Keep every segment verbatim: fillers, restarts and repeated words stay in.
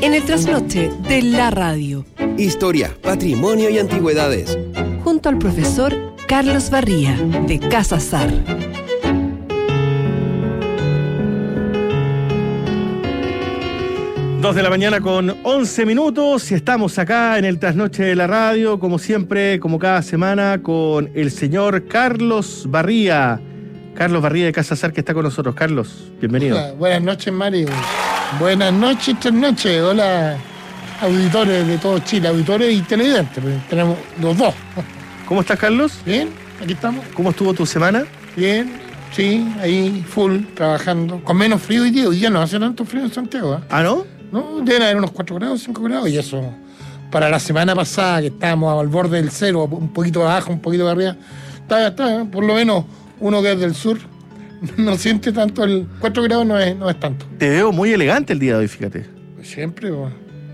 En el trasnoche de la radio. Historia, patrimonio y antigüedades. Junto al profesor Carlos Barría, de Casa Sar. Dos de la mañana con once minutos y estamos acá en el trasnoche de la radio, como siempre, como cada semana, con el señor Carlos Barría. Carlos Barría de Casa Sar, que está con nosotros. Carlos, bienvenido. Hola, buenas noches, Mario. Buenas noches, trasnoche. Hola, auditores de todo Chile, auditores y televidentes. Tenemos los dos. ¿Cómo estás, Carlos? Bien, aquí estamos. ¿Cómo estuvo tu semana? Bien, sí, ahí full, trabajando. Con menos frío hoy día. Hoy día no hace tanto frío en Santiago. ¿eh? ¿Ah, no? No, deben haber unos cuatro grados, cinco grados, y eso, para la semana pasada, que estábamos al borde del cero, un poquito abajo, un poquito de arriba, está, está, por lo menos uno que es del sur, no siente tanto, el cuatro grados no es, no es tanto. Te veo muy elegante el día de hoy, fíjate. Siempre, pues.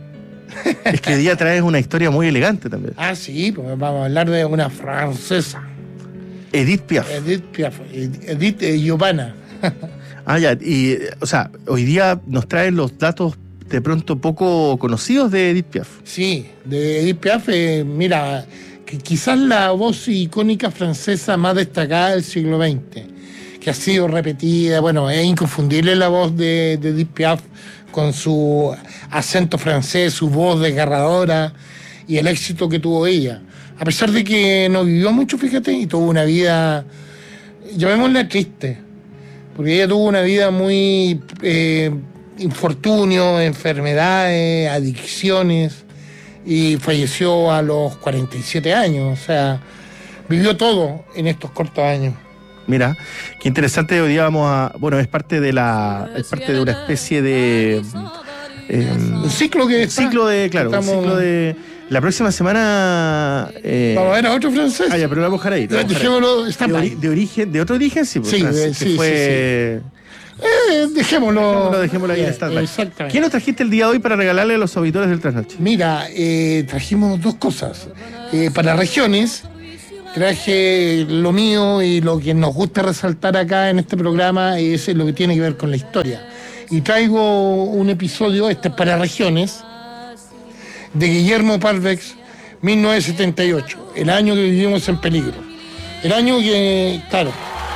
Es que hoy día traes una historia muy elegante también. Ah, sí, pues vamos a hablar de una francesa. Edith Piaf. Edith Piaf, Edith eh, Giovanna. Ah, ya, y, o sea, hoy día nos traen los datos de pronto poco conocidos de Edith Piaf. Sí, de Edith Piaf, eh, mira, que quizás la voz icónica francesa más destacada del siglo veinte, que ha sido repetida, bueno, es inconfundible la voz de, de Edith Piaf con su acento francés, su voz desgarradora y el éxito que tuvo ella. A pesar de que no vivió mucho, fíjate, y tuvo una vida, llamémosla triste, porque ella tuvo una vida muy... Eh, infortunios, enfermedades, adicciones, y falleció a los cuarenta y siete años. O sea, vivió todo en estos cortos años. Mira, qué interesante. Hoy día vamos a... Bueno, es parte de la... Es parte de una especie de... Eh, un ciclo que... Un ciclo de... Claro, estamos, un ciclo de... La próxima semana... Eh, vamos a ver a otro francés. Ah, ya, pero lo vamos a dejar ahí. Lo vamos a dejar Dejémoslo... Está de, ori- de origen... ¿De otro origen? Sí, pues, sí, francés, de, sí, fue... sí, sí. Eh, dejémoslo. Dejémoslo, dejémoslo ahí en eh, stand-by. Exactamente. ¿Qué nos trajiste el día de hoy para regalarle a los auditores del trasnoche? Mira, eh, trajimos dos cosas. Eh, para regiones, traje lo mío y lo que nos gusta resaltar acá en este programa es lo que tiene que ver con la historia. Y traigo un episodio, este es para regiones, de Guillermo Parvex, mil novecientos setenta y ocho, el año que vivimos en peligro. El año que, claro,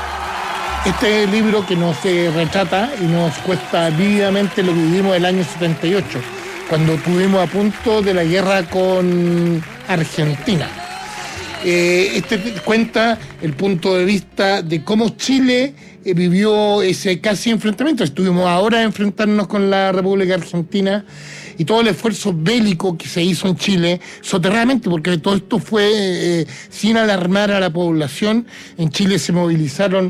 este libro que nos eh, retrata y nos cuesta vívidamente lo que vivimos el año setenta y ocho, cuando estuvimos a punto de la guerra con Argentina. Eh, este cuenta el punto de vista de cómo Chile eh, vivió ese casi enfrentamiento. Estuvimos ahora a enfrentarnos con la República Argentina y todo el esfuerzo bélico que se hizo en Chile soterradamente, porque todo esto fue eh, sin alarmar a la población. En Chile se movilizaron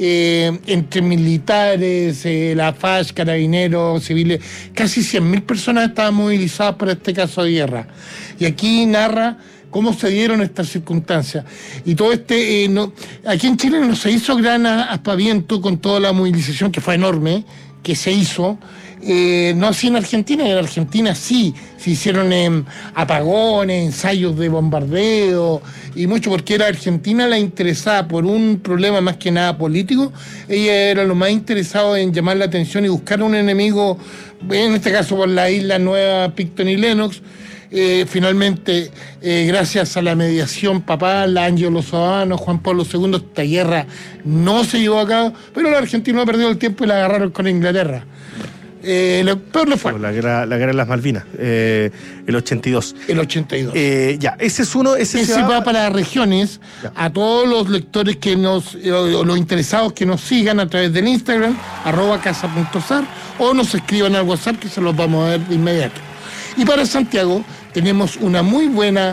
eh, entre militares, eh, la F A S, carabineros, civiles, casi cien mil personas estaban movilizadas por este caso de guerra. Y aquí narra cómo se dieron estas circunstancias. Y todo este... Eh, no, aquí en Chile no se hizo gran aspaviento con toda la movilización, que fue enorme, que se hizo. Eh, no así en Argentina. En Argentina sí, se hicieron eh, apagones, ensayos de bombardeo, y mucho porque era Argentina la interesada por un problema más que nada político. Ella era lo más interesado en llamar la atención y buscar un enemigo, en este caso por la isla nueva, Picton y Lennox. Eh, finalmente, eh, gracias a la mediación papal, Ángelo Sodano, Juan Pablo segundo, esta guerra no se llevó a cabo, pero los argentinos han perdido el tiempo y la agarraron con Inglaterra. Eh, lo peor le fue. La guerra, la guerra de las Malvinas, eh, el ochenta y dos. El ochenta y dos. Eh, ya, ese es uno. Ese, ese se va, va para regiones, ya. A todos los lectores que nos, eh, los interesados que nos sigan a través del Instagram, arroba casa punto sar, o nos escriban al WhatsApp que se los vamos a ver de inmediato. Y para Santiago tenemos una muy buena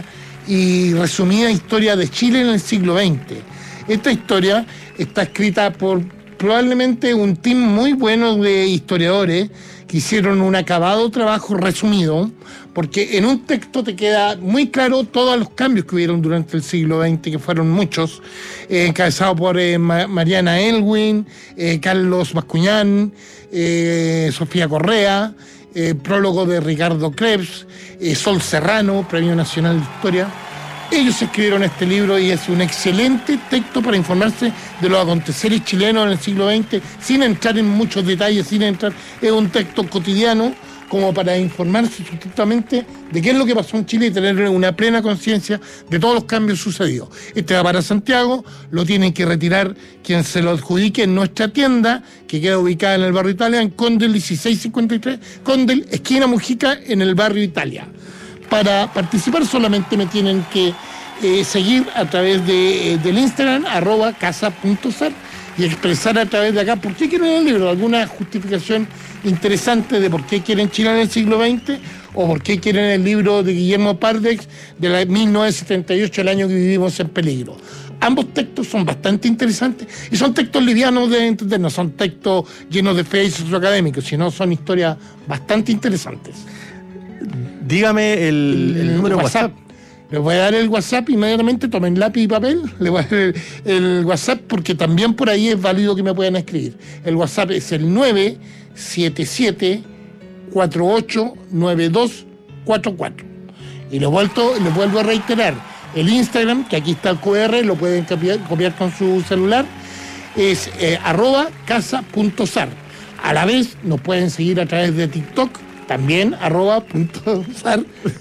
y resumida historia de Chile en el siglo veinte. Esta historia está escrita por probablemente un team muy bueno de historiadores que hicieron un acabado trabajo resumido, porque en un texto te queda muy claro todos los cambios que hubieron durante el siglo veinte, que fueron muchos, eh, encabezado por eh, Ma- Mariana Elwin, eh, Carlos Bascuñán, eh, Sofía Correa, eh, prólogo de Ricardo Krebs, eh, Sol Serrano, Premio Nacional de Historia. Ellos escribieron este libro y es un excelente texto para informarse de los aconteceres chilenos en el siglo veinte, sin entrar en muchos detalles, sin entrar, es un texto cotidiano, como para informarse sustitutamente de qué es lo que pasó en Chile y tener una plena conciencia de todos los cambios sucedidos. Este va para Santiago, lo tienen que retirar quien se lo adjudique en nuestra tienda, que queda ubicada en el barrio Italia, en Condel dieciséis cincuenta y tres, Condel, esquina Mujica, en el barrio Italia. Para participar solamente me tienen que eh, seguir a través de, eh, del Instagram, arroba casa.sar, y expresar a través de acá por qué quieren el libro, alguna justificación interesante de por qué quieren Chile en el siglo veinte o por qué quieren el libro de Guillermo Pardex de la mil novecientos setenta y ocho, el año que vivimos en peligro. Ambos textos son bastante interesantes y son textos livianos de entender, no son textos llenos de fe y socioacadémicos, sino son historias bastante interesantes. Dígame el, el, el número de WhatsApp. WhatsApp. Les voy a dar el WhatsApp inmediatamente, tomen lápiz y papel, les voy a dar el, el WhatsApp porque también por ahí es válido que me puedan escribir. El WhatsApp es el nueve siete siete cuatro ocho nueve dos cuatro cuatro. Y les vuelvo, les vuelvo a reiterar, el Instagram, que aquí está el cu erre, lo pueden copiar, copiar con su celular, es eh, arroba casa.sar. A la vez nos pueden seguir a través de TikTok, también arroba punto sar,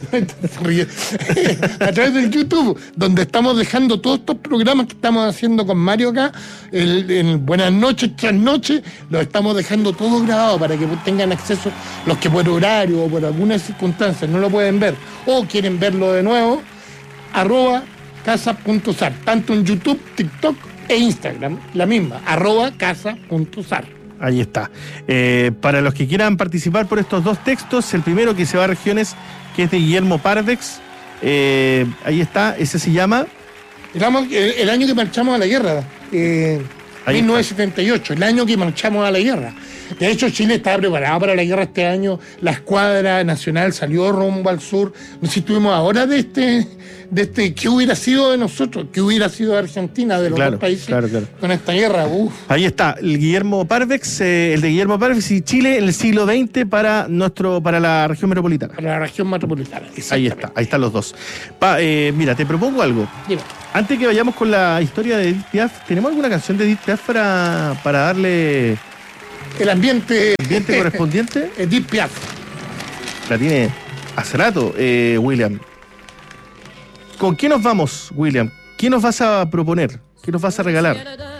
a través del YouTube, donde estamos dejando todos estos programas que estamos haciendo con Mario acá, el, el Buenas noches, tras noches, los estamos dejando todos grabados para que tengan acceso los que por horario o por algunas circunstancias no lo pueden ver o quieren verlo de nuevo, arroba casa.sar, tanto en YouTube, TikTok e Instagram, la misma, arroba casa.sar. Ahí está. Eh, para los que quieran participar por estos dos textos, el primero que se va a regiones, que es de Guillermo Pardex, eh, ahí está, ese se llama... El, el año que marchamos a la guerra, eh, mil novecientos setenta y ocho, el año que marchamos a la guerra. De hecho, Chile estaba preparado para la guerra este año, la escuadra nacional salió rumbo al sur, no sé si estuvimos ahora de este... de este, ¿qué hubiera sido de nosotros? ¿Qué hubiera sido de Argentina, de los claro, dos países claro, claro. con esta guerra? Uf. Ahí está, el Guillermo Parvex, eh, el de Guillermo Parvex y Chile en el siglo veinte para nuestro, para la región metropolitana. Para la región metropolitana, ahí está, ahí están los dos. Pa, eh, mira, te propongo algo. Dime. Antes que vayamos con la historia de Edith Piaf, ¿tenemos alguna canción de Edith Piaf para, para darle el ambiente, ambiente correspondiente? Edith Piaf. La tiene hace rato, eh, William. ¿Con qué nos vamos, William? ¿Qué nos vas a proponer? ¿Qué nos vas a regalar?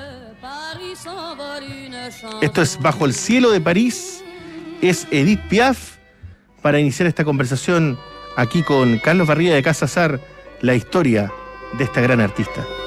Esto es Bajo el cielo de París, es Edith Piaf, para iniciar esta conversación aquí con Carlos Barría de Casa Sar, la historia de esta gran artista.